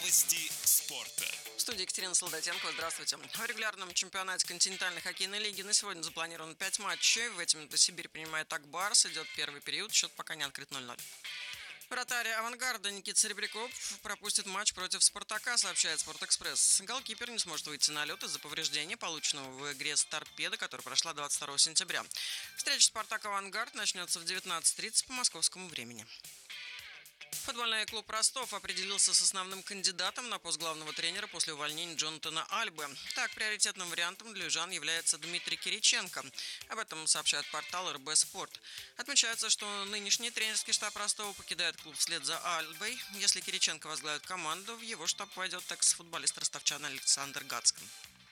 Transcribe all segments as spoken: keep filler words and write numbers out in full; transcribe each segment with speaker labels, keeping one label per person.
Speaker 1: Новости спорта.
Speaker 2: В студии Екатерина Солдатенко. Здравствуйте. В регулярном чемпионате континентальной хоккейной лиги на сегодня запланировано пять матчей. В этим Сибирь принимает Акбарс. Идет первый период. Счет пока не открыт ноль ноль. Вратарь «Авангарда» Никита Серебряков пропустит матч против «Спартака», сообщает «Спортэкспресс». Голкипер не сможет выйти на лед из-за повреждения, полученного в игре с «Торпедо», которая прошла двадцать второго сентября. Встреча «Спартак-Авангард» начнется в девятнадцать тридцать по московскому времени. Футбольный клуб «Ростов» определился с основным кандидатом на пост главного тренера после увольнения Джонатана Альбы. Так, приоритетным вариантом для южан является Дмитрий Кириченко. Об этом сообщает портал эр бэ Спорт. Отмечается, что нынешний тренерский штаб Ростова покидает клуб вслед за Альбой. Если Кириченко возглавит команду, в его штаб войдет экс-футболист ростовчан Александр Гацкан.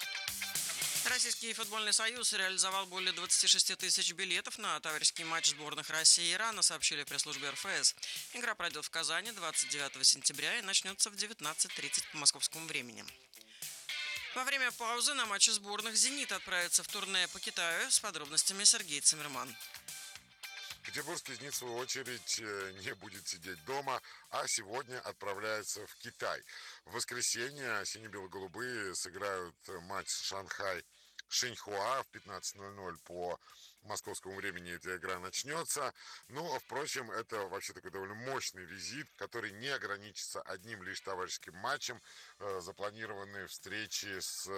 Speaker 2: Российский футбольный союз реализовал более двадцать шесть тысяч билетов на товарищеский матч сборных России и Ирана, сообщили пресс-службе эр эф эс. Игра пройдет в Казани двадцать девятого сентября и начнется в девятнадцать тридцать по московскому времени. Во время паузы на матче сборных «Зенит» отправится в турне по Китаю. С подробностями Сергей Циммерман.
Speaker 3: Петербургский «Зенит», в свою очередь, не будет сидеть дома, а сегодня отправляется в Китай. В воскресенье сине-бело-голубые сыграют матч Шанхай Шиньхуа в пятнадцать ноль ноль по московскому времени эта игра начнется. Но, впрочем, это вообще такой довольно мощный визит, который не ограничится одним лишь товарищеским матчем. Запланированы встречи с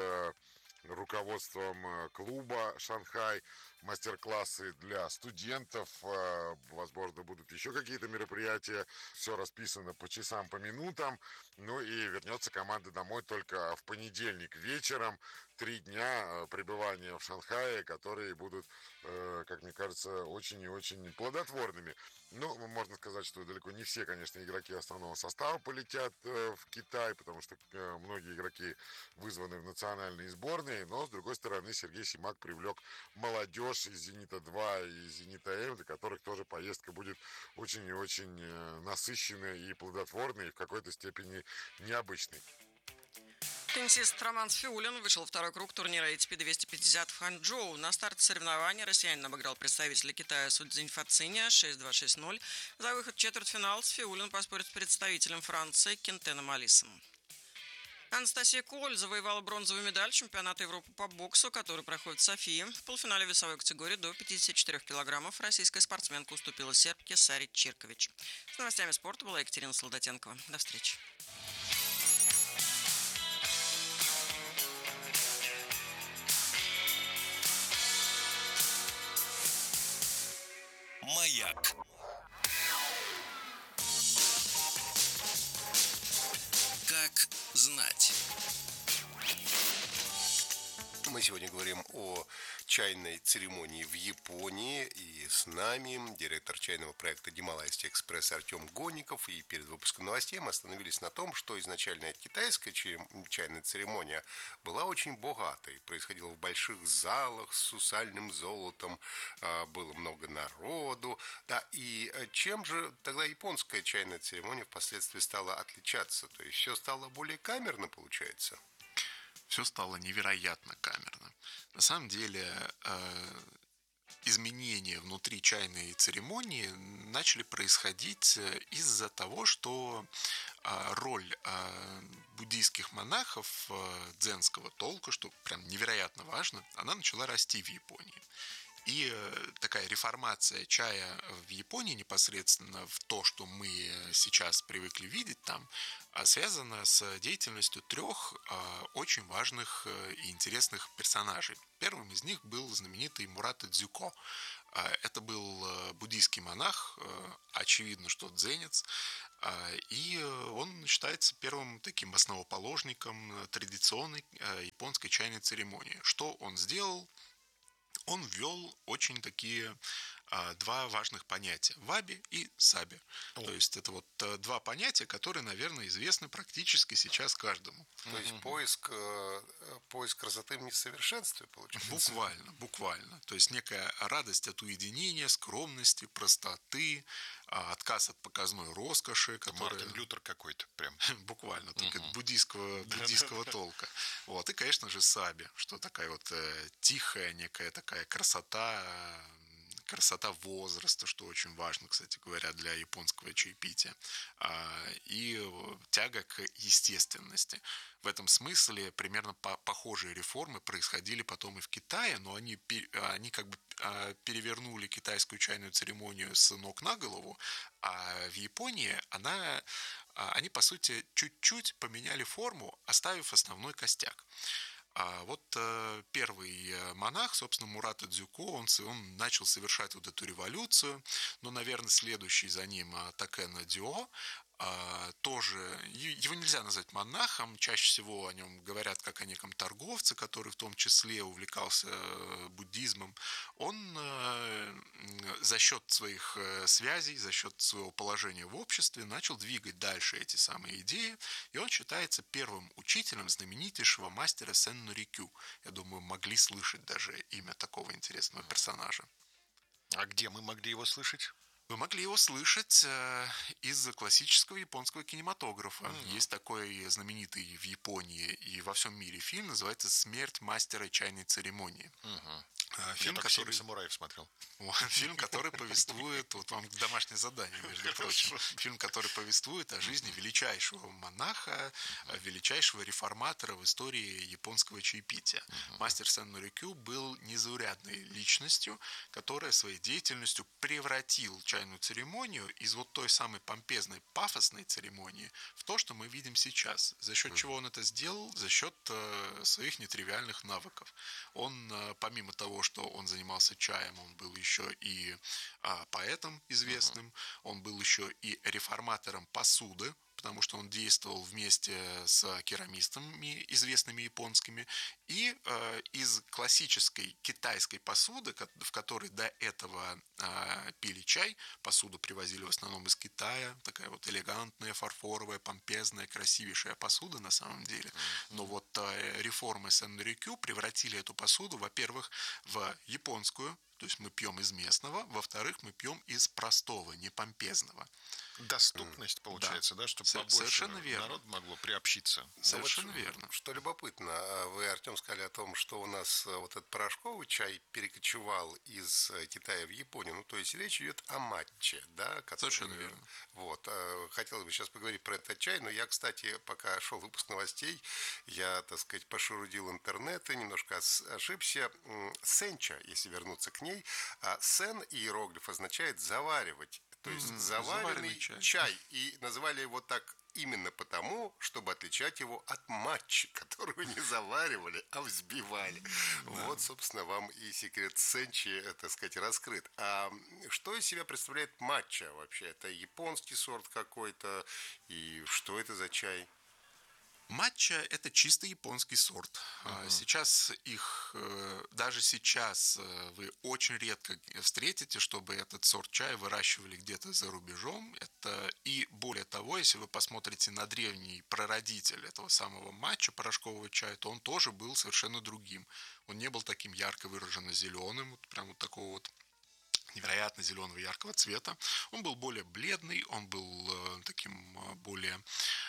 Speaker 3: руководством клуба «Шанхай», мастер-классы для студентов, возможно, будут еще какие-то мероприятия. Все расписано по часам, по минутам. Ну и вернется команда домой только в понедельник вечером. Три дня пребывания в Шанхае, которые будут, как мне кажется, очень и очень плодотворными. Ну, можно сказать, что далеко не все, конечно, игроки основного состава полетят в Китай, потому что многие игроки вызваны в национальные сборные. Но, с другой стороны, Сергей Симак привлек молодежь из «Зенита-два» и «Зенита-М», для которых тоже поездка будет очень и очень насыщенной и плодотворной, и в какой-то степени необычной.
Speaker 2: Теннисист Роман Сфиулин вышел в второй круг турнира эй ти пи двести пятьдесят в Ханчжоу. На старте соревнований россиянин обыграл представителя Китая Судзинь Фациня шесть-два шесть-ноль. За выход в четвертьфинал Сфиулин поспорит с представителем Франции Кентеном Алисом. Анастасия Коль завоевала бронзовую медаль чемпионата Европы по боксу, который проходит в Софии. В полуфинале весовой категории до пятидесяти четырёх килограммов российская спортсменка уступила сербке Саре Чиркович. С новостями спорта была Екатерина Солдатенкова. До встречи.
Speaker 1: Маяк. Как знать.
Speaker 4: Мы сегодня говорим о чайной церемонии в Японии, и с нами директор чайного проекта «Гималайский экспресс» Артем Гонников. И перед выпуском новостей мы остановились на том, что изначально эта китайская чайная церемония была очень богатой, происходила в больших залах с сусальным золотом, было много народу. Да, и чем же тогда японская чайная церемония впоследствии стала отличаться? То есть все стало более камерно, получается?
Speaker 5: Все стало невероятно камерно. На самом деле, э, изменения внутри чайной церемонии начали происходить из-за того, что э, роль э, буддийских монахов э, дзенского толка, что прям невероятно важно, она начала расти в Японии. И такая реформация чая в Японии непосредственно в то, что мы сейчас привыкли видеть там, связана с деятельностью трех очень важных и интересных персонажей. Первым из них был знаменитый Мурата Дзюко. Это был буддийский монах, очевидно, что дзенец, и он считается первым таким основоположником традиционной японской чайной церемонии. Что он сделал? Он ввел очень такие а, два важных понятия – ваби и саби. О. То есть это вот а, два понятия, которые, наверное, известны практически сейчас каждому.
Speaker 4: То есть mm-hmm. поиск, э, поиск красоты в несовершенстве, получается?
Speaker 5: Буквально, буквально. То есть некая радость от уединения, скромности, простоты, а, отказ от показной роскоши. Которая...
Speaker 6: Мартин Лютер какой-то прям.
Speaker 5: Буквально, только mm-hmm. буддийского, буддийского толка. Вот. И, конечно же, саби, что такая вот э, тихая некая такая красота, красота возраста, что очень важно, кстати говоря, для японского чаепития, и тяга к естественности. В этом смысле примерно похожие реформы происходили потом и в Китае, но они, они как бы перевернули китайскую чайную церемонию с ног на голову, а в Японии она, они, по сути, чуть-чуть поменяли форму, оставив основной костяк. А вот э, первый монах, собственно, Мурата Дзюко, он, он начал совершать вот эту революцию, но, наверное, следующий за ним Такена Дё, э, тоже, его нельзя назвать монахом, чаще всего о нем говорят как о неком торговце, который в том числе увлекался буддизмом. Он э, за счет своих связей, за счет своего положения в обществе начал двигать дальше эти самые идеи, и он считается первым учителем знаменитейшего мастера Сенну Рикю. Я думаю, могли слышать даже имя такого интересного персонажа.
Speaker 6: А где мы могли его слышать?
Speaker 5: Вы могли его слышать э, из классического японского кинематографа. Mm-hmm. Есть такой знаменитый в Японии и во всем мире фильм, называется «Смерть мастера чайной церемонии».
Speaker 6: Mm-hmm.
Speaker 5: Фильм,
Speaker 6: Я
Speaker 5: который...
Speaker 6: самураев смотрел.
Speaker 5: Фильм, который повествует, вот вам домашнее задание, между прочим. Фильм, который повествует о жизни величайшего монаха, величайшего реформатора в истории японского чаепития. Мастер Сенну Рикю был незаурядной личностью, которая своей деятельностью превратил чайную церемонию из вот той самой помпезной, пафосной церемонии в то, что мы видим сейчас. За счет чего он это сделал? За счет э, своих нетривиальных навыков. Он, э, помимо того, что он занимался чаем, он был еще и а, поэтом известным, uh-huh. он был еще и реформатором посуды, потому что он действовал вместе с керамистами, известными японскими, и э, из классической китайской посуды, в которой до этого э, пили чай, посуду привозили в основном из Китая, такая вот элегантная, фарфоровая, помпезная, красивейшая посуда на самом деле. Но вот э, реформы Сенну Рикю превратили эту посуду, во-первых, в японскую, то есть мы пьем из местного, во-вторых, мы пьем из простого, не помпезного.
Speaker 6: Доступность, получается, да, да чтобы побольше
Speaker 5: совершенно верно.
Speaker 6: Народ могло приобщиться.
Speaker 5: Совершенно
Speaker 4: вот,
Speaker 5: верно.
Speaker 4: Что любопытно, вы, Артем, сказали о том, что у нас вот этот порошковый чай перекочевал из Китая в Японию. Ну, то есть речь идет о матче, да? Который,
Speaker 5: совершенно верно.
Speaker 4: Вот. Хотелось бы сейчас поговорить про этот чай, но я, кстати, пока шел выпуск новостей, я, так сказать, пошерудил интернет и немножко ошибся. Сенча, если вернуться к ней, а сен иероглиф означает заваривать. То есть mm, заваренный чай. чай. И называли его так именно потому, чтобы отличать его от матчи, которую не заваривали, а взбивали. Mm, вот, да. собственно, вам и секрет сенчи, так сказать, раскрыт. А что из себя представляет матча вообще? Это японский сорт какой-то? И что это за чай?
Speaker 5: Матча – это чисто японский сорт. Uh-huh. Сейчас их, даже сейчас вы очень редко встретите, чтобы этот сорт чая выращивали где-то за рубежом. Это и более того, если вы посмотрите на древний прародитель этого самого матча, порошкового чая, то он тоже был совершенно другим. Он не был таким ярко выраженно зеленым, вот прям вот такого вот невероятно зеленого яркого цвета. Он был более бледный, он был таким более,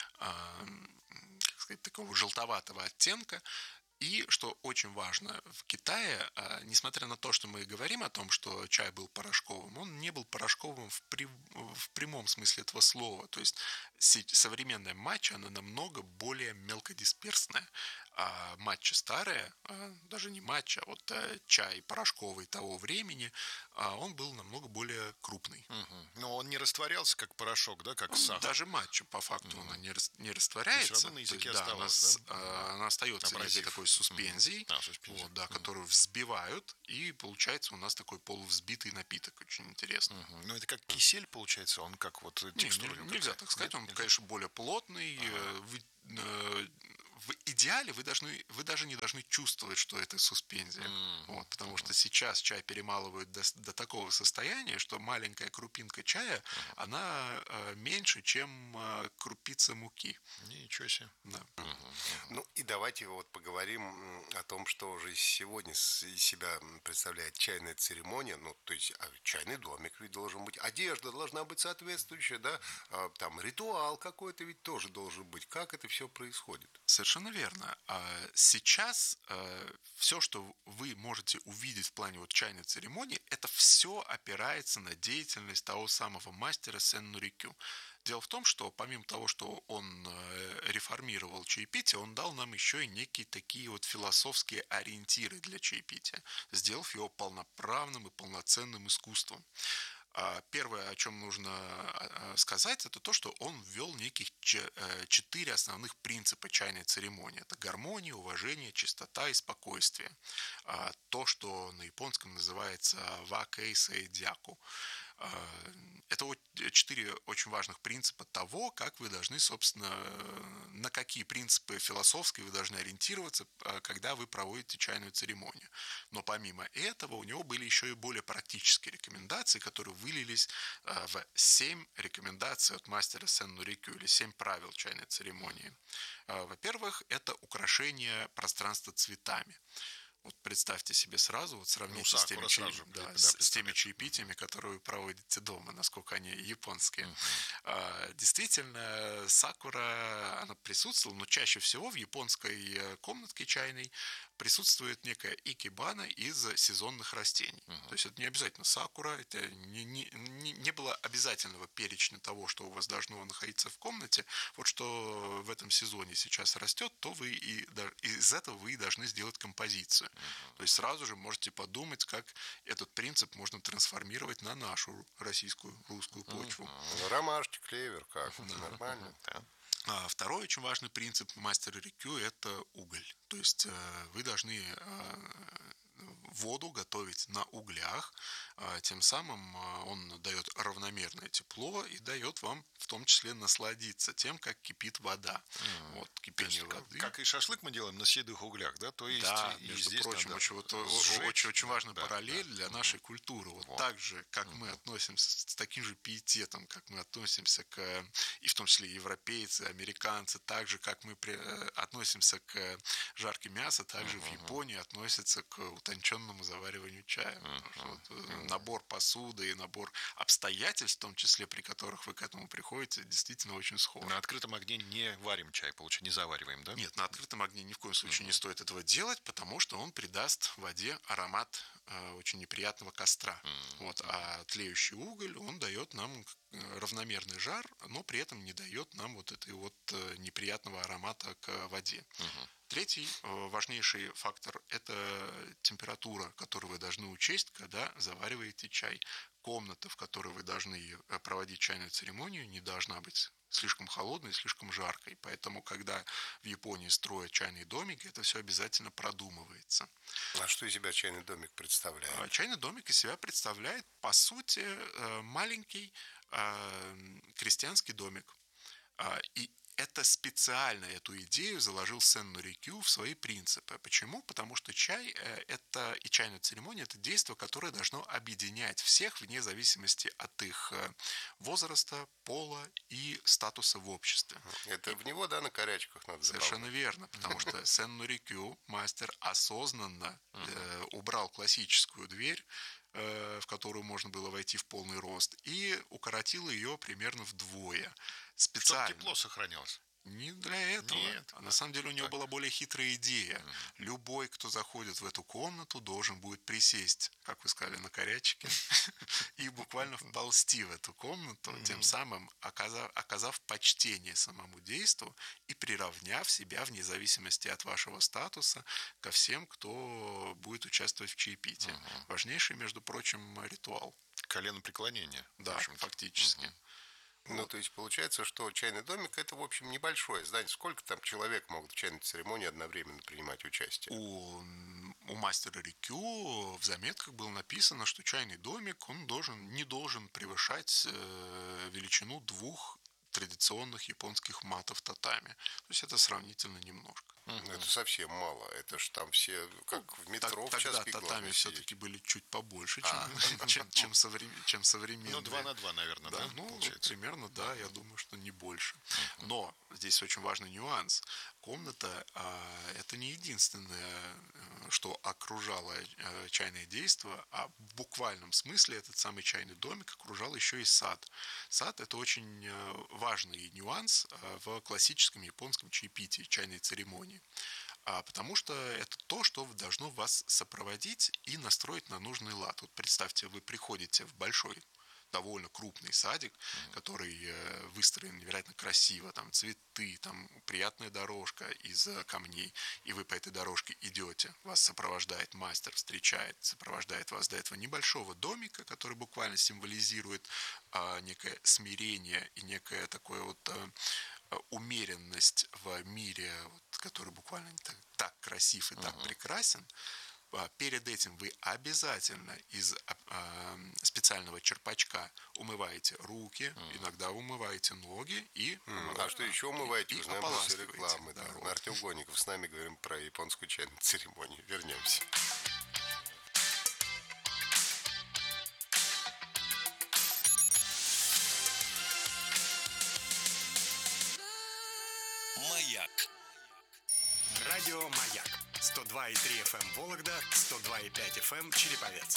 Speaker 5: как сказать, такого желтоватого оттенка. И, что очень важно, в Китае, несмотря на то, что мы говорим о том, что чай был порошковым, он не был порошковым в, при, в прямом смысле этого слова. То есть современная матча, она намного более мелкодисперсная. А матча старая, даже не матча, а вот чай порошковый того времени, он был намного более крупный.
Speaker 6: Угу. Но он не растворялся как порошок, да, как сахар?
Speaker 5: Даже матча, по факту, угу. она не, не растворяется.
Speaker 6: Все равно на языке
Speaker 5: есть,
Speaker 6: осталось,
Speaker 5: да? Она,
Speaker 6: да?
Speaker 5: она остается в виде такой суспензии,
Speaker 6: угу. а, суспензия.
Speaker 5: Вот, да,
Speaker 6: угу.
Speaker 5: которую взбивают, и получается у нас такой полувзбитый напиток, очень интересно.
Speaker 6: Угу. Ну, это как кисель, получается, он как вот текстура.
Speaker 5: Не, нельзя так сказать, он, конечно, более плотный, ага. вы, в идеале вы, должны, вы даже не должны чувствовать, что это суспензия. Mm-hmm. Вот, потому mm-hmm. что сейчас чай перемалывают до, до такого состояния, что маленькая крупинка чая, mm-hmm. она э, меньше, чем э, крупица муки.
Speaker 6: Ничего себе.
Speaker 5: Да.
Speaker 6: Mm-hmm.
Speaker 4: Ну и давайте вот поговорим о том, что уже сегодня из себя представляет чайная церемония. Ну, то есть чайный домик ведь должен быть, одежда должна быть соответствующая, да, там ритуал какой-то ведь тоже должен быть. Как это все происходит?
Speaker 5: Совершенно Совершенно верно. А Сейчас все, что вы можете увидеть в плане вот чайной церемонии, это все опирается на деятельность того самого мастера Сен-Нурикю. Дело в том, что помимо того, что он реформировал чаепитие, он дал нам еще и некие такие вот философские ориентиры для чаепития, сделав его полноправным и полноценным искусством. Первое, о чем нужно сказать, это то, что он ввел неких четыре основных принципа чайной церемонии. Это гармония, уважение, чистота и спокойствие. То, что на японском называется вакэй сэй дяку. Это четыре очень важных принципа того, как вы должны, собственно, на какие принципы философские вы должны ориентироваться, когда вы проводите чайную церемонию. Но помимо этого у него были еще и более практические рекомендации, которые вылились в семь рекомендаций от мастера Сен-Нурикю, или семь правил чайной церемонии. Во-первых, это украшение пространства цветами. Вот представьте себе сразу, вот сравните ну, с, теми чаи... да, да, с, с теми чаепитиями, которые вы проводите дома, насколько они японские. Uh-huh. А, действительно, сакура, она присутствовала, но чаще всего в японской комнатке чайной присутствует некая икебана из сезонных растений. Uh-huh. То есть это не обязательно сакура, это не, не, не было обязательного перечня того, что у вас должно находиться в комнате. Вот что в этом сезоне сейчас растет, то вы и из этого вы и должны сделать композицию. Uh-huh. То есть сразу же можете подумать, как этот принцип можно трансформировать на нашу российскую, русскую почву.
Speaker 4: Uh-huh. Ромашки, клевер, как? Да. Нормально.
Speaker 5: Да. А второй очень важный принцип мастера Рикю – это уголь. То есть вы должны воду готовить на углях, тем самым он дает равномерное тепло и дает вам в том числе насладиться тем, как кипит вода. Mm. Вот, кипение
Speaker 6: как,
Speaker 5: воды.
Speaker 6: Как и шашлык мы делаем на седых углях, да? То есть
Speaker 5: да,
Speaker 6: и
Speaker 5: между
Speaker 6: здесь
Speaker 5: прочим,
Speaker 6: надо
Speaker 5: очень, вот,
Speaker 6: сжечь,
Speaker 5: очень, очень важная
Speaker 6: да,
Speaker 5: параллель
Speaker 6: да,
Speaker 5: для
Speaker 6: да.
Speaker 5: нашей культуры. Вот,
Speaker 6: вот.
Speaker 5: Так же, как mm. мы относимся с таким же пиететом, как мы относимся к, и в том числе европейцы, американцы, так же, как мы при, относимся к жарке мяса, также mm-hmm. в Японии относятся к утонченному завариванию чая. Mm-hmm. Вот, mm-hmm. Набор посуды и набор обстоятельств, в том числе, при которых вы к этому приходите, действительно очень схож.
Speaker 6: На открытом огне не варим чай, получается, не завариваем, да?
Speaker 5: Нет, на открытом огне ни в коем случае mm-hmm. не стоит этого делать, потому что он придаст воде аромат э, очень неприятного костра. Mm-hmm. Вот, а тлеющий уголь, он дает нам равномерный жар, но при этом не дает нам вот этой вот неприятного аромата к воде. Mm-hmm. Третий важнейший фактор – это температура, которую вы должны учесть, когда завариваете чай. Комната, в которой вы должны проводить чайную церемонию, не должна быть слишком холодной, слишком жаркой. Поэтому, когда в Японии строят чайные домики, это все обязательно продумывается.
Speaker 4: А что из себя чайный домик представляет?
Speaker 5: Чайный домик из себя представляет, по сути, маленький крестьянский домик. И это специально эту идею заложил Сен-Нурикю в свои принципы. Почему? Потому что чай это, и чайная церемония – это действие, которое должно объединять всех вне зависимости от их возраста, пола и статуса в обществе.
Speaker 4: Это в него, да, на корячках надо забавлять?
Speaker 5: Совершенно верно, потому что Сен-Нурикю, мастер, осознанно э, убрал классическую дверь, в которую можно было войти в полный рост, и укоротил ее примерно вдвое. Специально.
Speaker 6: Чтобы тепло сохранялось.
Speaker 5: Не для этого.
Speaker 6: Нет,
Speaker 5: а на самом деле у него
Speaker 6: так.
Speaker 5: была более хитрая идея. Mm-hmm. Любой, кто заходит в эту комнату, должен будет присесть, как вы сказали, на корячке, и буквально вползти в эту комнату, тем самым оказав почтение самому действу и приравняв себя вне зависимости от вашего статуса ко всем, кто будет участвовать в чаепитии. Важнейший, между прочим, ритуал.
Speaker 6: Коленопреклонение.
Speaker 5: Да, фактически.
Speaker 4: Ну, то есть получается, что чайный домик – это, в общем, небольшое здание. Сколько там человек могут в чайной церемонии одновременно принимать участие?
Speaker 5: У, у мастера Рикю в заметках было написано, что чайный домик он должен, не должен превышать э, величину двух традиционных японских матов татами. То есть это сравнительно немножко.
Speaker 4: Mm-hmm. Это совсем мало. Это ж там все, как ну, в метро
Speaker 5: так,
Speaker 4: в час
Speaker 5: пик. Тогда татами все-таки были чуть побольше, чем,
Speaker 4: а.
Speaker 5: чем, чем, соврем, чем современные.
Speaker 6: Ну, два на два, наверное, да?
Speaker 5: да ну, получается? Примерно, да, я думаю, что не больше. Но здесь очень важный нюанс. комната а, это не единственное, что окружало а, чайное действо, а в буквальном смысле этот самый чайный домик окружал еще и сад. Сад – это очень важный нюанс в классическом японском чаепитии, чайной церемонии. А потому что это то, что должно вас сопроводить и настроить на нужный лад. Вот представьте, вы приходите в большой, довольно крупный садик, mm-hmm. который выстроен невероятно красиво, там цветы, там приятная дорожка из камней, и вы по этой дорожке идете, вас сопровождает мастер, встречает, сопровождает вас до этого небольшого домика, который буквально символизирует а, некое смирение и некое такое вот а, умеренность в мире, вот, который буквально так, так красив и uh-huh. так прекрасен. Перед этим вы обязательно из э, специального черпачка умываете руки, mm. иногда умываете ноги и...
Speaker 4: Mm. А что еще умываете?
Speaker 5: И,
Speaker 4: Узнаем
Speaker 5: и
Speaker 4: после рекламы. Да. Да. Артем Гонников, с нами говорим про японскую чайную церемонию. Вернемся.
Speaker 1: Маяк.
Speaker 7: Радио «Маяк». сто два и три эф эм Вологда, сто два и пять эф эм Череповец.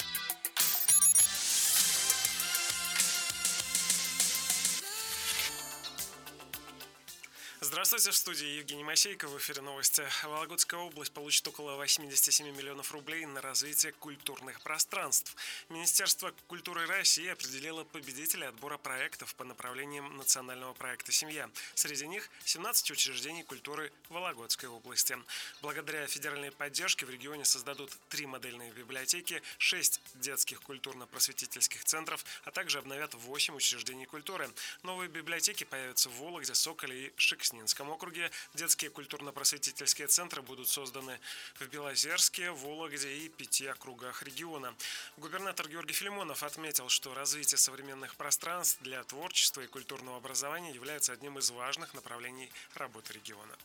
Speaker 8: Здравствуйте, в студии Евгений Масейко. В эфире новости. Вологодская область получит около восемьдесят семь миллионов рублей на развитие культурных пространств. Министерство культуры России определило победителей отбора проектов по направлениям национального проекта «Семья». Среди них семнадцать учреждений культуры Вологодской области. Благодаря федеральной поддержке в регионе создадут три модельные библиотеки, шесть детских культурно-просветительских центров, а также обновят восемь учреждений культуры. Новые библиотеки появятся в Вологде, Соколе и Шекснинском. В Минском округе. Детские культурно-просветительские центры будут созданы в Белозерске, Вологде и пяти округах региона. Губернатор Георгий Филимонов отметил, что развитие современных пространств для творчества и культурного образования является одним из важных направлений работы региона.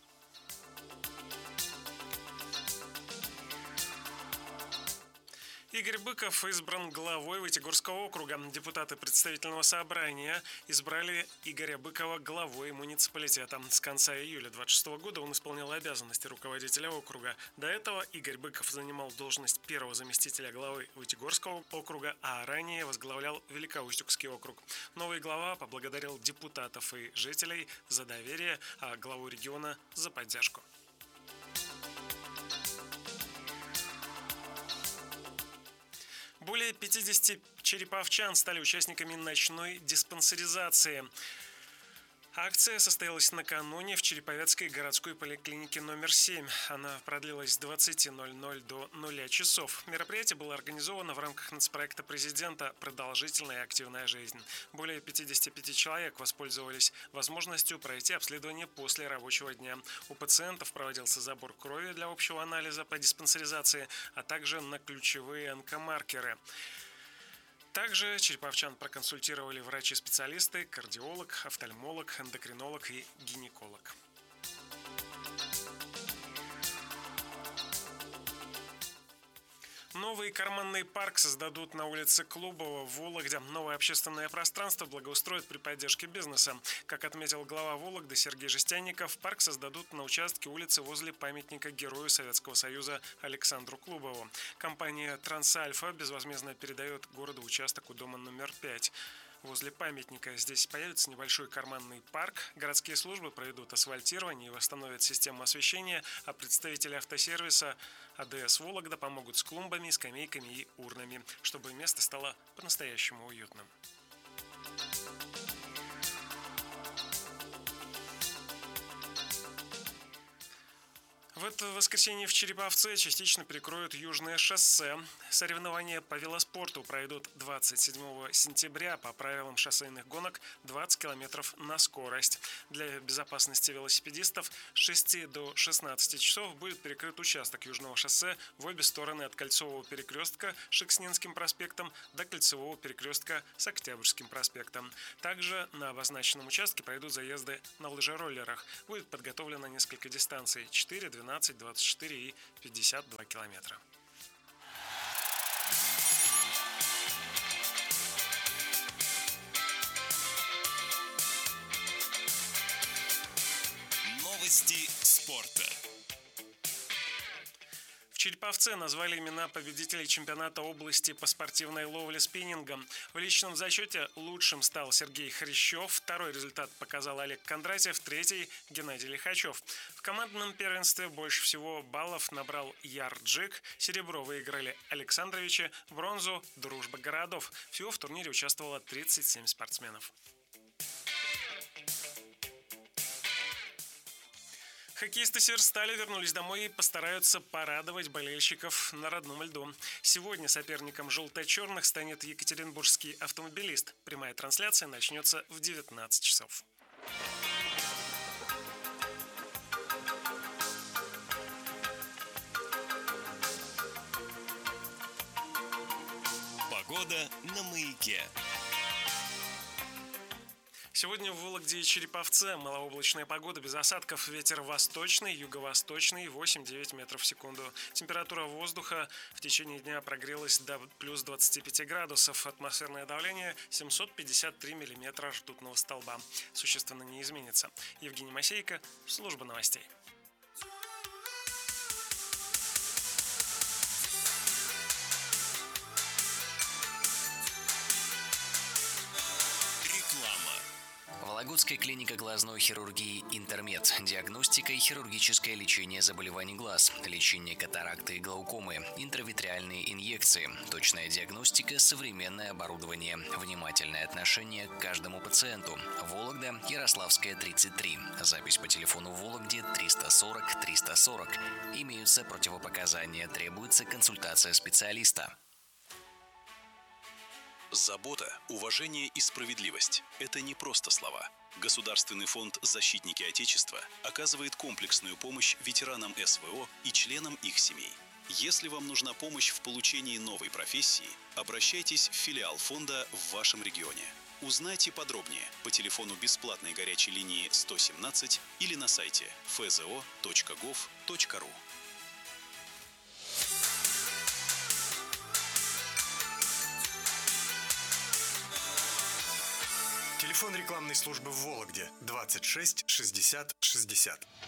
Speaker 8: Игорь Быков избран главой Вытегорского округа. Депутаты представительного собрания избрали Игоря Быкова главой муниципалитета. С конца июля двадцать шестого года он исполнял обязанности руководителя округа. До этого Игорь Быков занимал должность первого заместителя главы Вытегорского округа, а ранее возглавлял Великоустюгский округ. Новый глава поблагодарил депутатов и жителей за доверие, а главу региона за поддержку. Более пятидесяти череповчан стали участниками ночной диспансеризации. Акция состоялась накануне в Череповецкой городской поликлинике номер семь. Она продлилась с двадцати ноль-ноль до нуля часов. Мероприятие было организовано в рамках нацпроекта президента «Продолжительная и активная жизнь». Более пятидесяти пяти человек воспользовались возможностью пройти обследование после рабочего дня. У пациентов проводился забор крови для общего анализа по диспансеризации, а также на ключевые онкомаркеры. Также череповчан проконсультировали врачи-специалисты, кардиолог, офтальмолог, эндокринолог и гинеколог. Новый карманный парк создадут на улице Клубова в Вологде. Новое общественное пространство благоустроят при поддержке бизнеса. Как отметил глава Вологды Сергей Жестяников, парк создадут на участке улицы возле памятника герою Советского Союза Александру Клубову. Компания «Трансальфа» безвозмездно передает городу участок у дома номер пять. Возле памятника здесь появится небольшой карманный парк. Городские службы проведут асфальтирование и восстановят систему освещения, а представители автосервиса АДС Вологда помогут с клумбами, скамейками и урнами, чтобы место стало по-настоящему уютным. В это воскресенье в Череповце частично перекроют Южное шоссе. Соревнования по велоспорту пройдут двадцать седьмого сентября по правилам шоссейных гонок двадцать километров на скорость. Для безопасности велосипедистов с шести до шестнадцати часов будет перекрыт участок Южного шоссе в обе стороны от Кольцевого перекрестка с Шекснинским проспектом до Кольцевого перекрестка с Октябрьским проспектом. Также на обозначенном участке пройдут заезды на лыжероллерах. Будет подготовлено несколько дистанций – четыре, двенадцать, двадцать четыре и пятьдесят два километра.
Speaker 1: Новости спорта. спорта.
Speaker 8: В Череповце назвали имена победителей чемпионата области по спортивной ловле спиннингом. В личном зачете лучшим стал Сергей Хрящев, второй результат показал Олег Кондратьев, третий – Геннадий Лихачев. В командном первенстве больше всего баллов набрал Ярджик, серебро выиграли Александровичи, бронзу – Дружба городов. Всего в турнире участвовало тридцать семь спортсменов. Хоккеисты Северстали вернулись домой и постараются порадовать болельщиков на родном льду. Сегодня соперником желто-черных станет екатеринбургский автомобилист. Прямая трансляция начнется в девятнадцать часов.
Speaker 1: Погода на Маяке.
Speaker 8: Сегодня в Вологде и Череповце малооблачная погода без осадков. Ветер восточный, юго-восточный, восемь-девять метров в секунду. Температура воздуха в течение дня прогрелась до плюс двадцати пяти градусов. Атмосферное давление семьсот пятьдесят три миллиметра ртутного столба. Существенно не изменится. Евгений Масейко, служба новостей.
Speaker 9: Вологодская клиника глазной хирургии «Интермед». Диагностика и хирургическое лечение заболеваний глаз, лечение катаракты и глаукомы, интравитреальные инъекции, точная диагностика, современное оборудование, внимательное отношение к каждому пациенту. Вологда, Ярославская, тридцать три. Запись по телефону в Вологде триста сорок триста сорок. Имеются противопоказания, требуется консультация специалиста.
Speaker 10: Забота, уважение и справедливость – это не просто слова. Государственный фонд «Защитники Отечества» оказывает комплексную помощь ветеранам эс вэ о и членам их семей. Если вам нужна помощь в получении новой профессии, обращайтесь в филиал фонда в вашем регионе. Узнайте подробнее по телефону бесплатной горячей линии сто семнадцать или на сайте эф зэ о точка гов точка ру.
Speaker 7: Телефон рекламной службы в Вологде двадцать шесть шестьдесят шестьдесят.